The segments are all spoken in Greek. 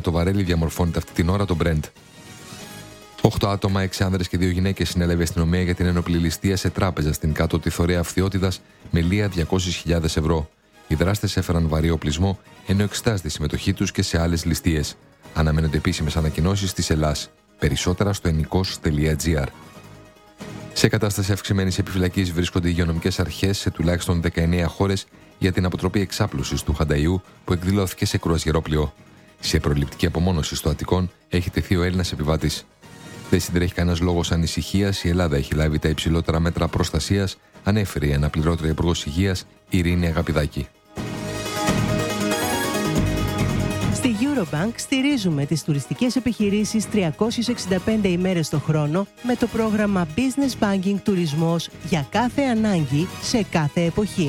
το βαρέλι διαμορφώνεται αυτή την ώρα το Brent. 8 άτομα, 6 άνδρες και 2 γυναίκες συνέλαβε η αστυνομία για την ένοπλη ληστεία σε τράπεζα στην κάτω Τιθωρέα Αυθιώτιδας με λία 200.000 ευρώ. Οι δράστες έφεραν βαρύ οπλισμό, ενώ εξετάζεται η συμμετοχή τους και σε άλλες ληστείες. Αναμένονται επίσημες ανακοινώσεις της Ελλάς. Περισσότερα στο ennikos.gr. Σε κατάσταση αυξημένης επιφυλακής βρίσκονται οι υγειονομικές αρχές σε τουλάχιστον 19 χώρες για την αποτροπή εξάπλωσης του Χανταϊού που εκδηλώθηκε σε κρουαζιερόπλοιο. Σε προληπτική απομόνωση στο Αττικόν έχει τεθεί ο Έλληνας επιβάτης. Δεν συντρέχει κανένας λόγος ανησυχίας. Η Ελλάδα έχει λάβει τα υψηλότερα μέτρα προστασίας, ανέφερε η αναπληρώτρια Υπουργός Υγείας Ειρήνη Αγαπηδάκη. Στη Eurobank στηρίζουμε τις τουριστικές επιχειρήσεις 365 ημέρες το χρόνο με το πρόγραμμα Business Banking Τουρισμός για κάθε ανάγκη σε κάθε εποχή.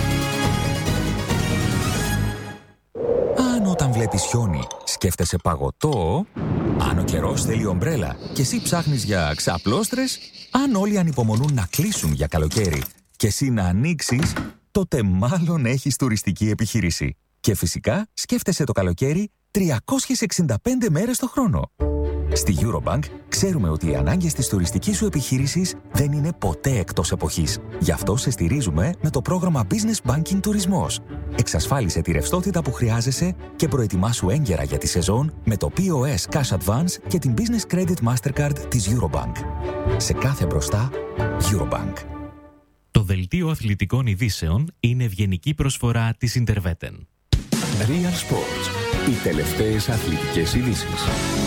Αν όταν βλέπεις χιόνι σκέφτεσαι παγωτό, αν ο καιρός θέλει ομπρέλα και εσύ ψάχνεις για ξαπλώστρες, αν όλοι ανυπομονούν να κλείσουν για καλοκαίρι και εσύ να ανοίξεις, τότε μάλλον έχεις τουριστική επιχείρηση. Και φυσικά σκέφτεσαι το καλοκαίρι 365 μέρες το χρόνο. Στη Eurobank ξέρουμε ότι οι ανάγκες της τουριστικής σου επιχείρησης δεν είναι ποτέ εκτός εποχής. Γι' αυτό σε στηρίζουμε με το πρόγραμμα Business Banking Τουρισμός. Εξασφάλισε τη ρευστότητα που χρειάζεσαι και προετοιμάσου έγκαιρα για τη σεζόν με το POS Cash Advance και την Business Credit Mastercard της Eurobank. Σε κάθε μπροστά, Eurobank. Το δελτίο αθλητικών ειδήσεων είναι ευγενική προσφορά της Interveten. Real Sports. Οι τελευταίες αθλητικές ειδήσεις.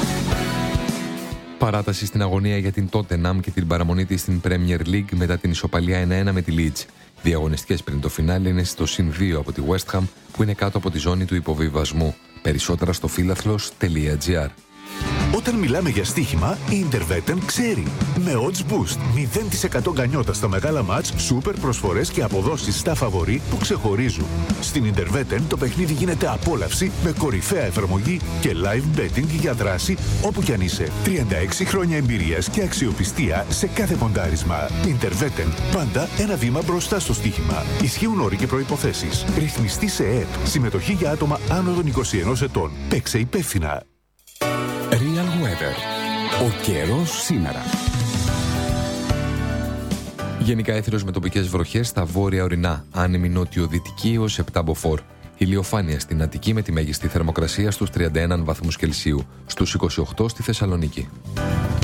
Παράταση στην αγωνία για την Tottenham και την παραμονή της στην Premier League μετά την ισοπαλία 1-1 με τη Leeds. Δύο αγωνιστικές πριν το φινάλε είναι στο συν 2 από τη West Ham που είναι κάτω από τη ζώνη του υποβιβασμού. Περισσότερα στο φίλαθλος.gr. Όταν μιλάμε για στοίχημα, η Interveten ξέρει. Με odds boost, 0% γκανιότα στα μεγάλα μάτς, σούπερ προσφορές και αποδόσεις στα φαβορί που ξεχωρίζουν. Στην Interveten το παιχνίδι γίνεται απόλαυση με κορυφαία εφαρμογή και live betting για δράση όπου κι αν είσαι. 36 χρόνια εμπειρίας και αξιοπιστία σε κάθε ποντάρισμα. Interveten, πάντα ένα βήμα μπροστά στο στοίχημα. Ισχύουν όροι και προϋποθέσεις. Ρυθμιστή σε ΕΕΠ. Συμμετοχή για άτομα άνω των 21 ετών. Παίξε υπεύθυνα. Real Weather. Ο καιρός σήμερα. Γενικά έθριος με τοπικές βροχές στα βόρεια ορεινά, άνεμη νότιο-δυτική έως 7 μποφόρ. Ηλιοφάνεια στην Αττική με τη μέγιστη θερμοκρασία στους 31 βαθμούς Κελσίου, στους 28 στη Θεσσαλονίκη.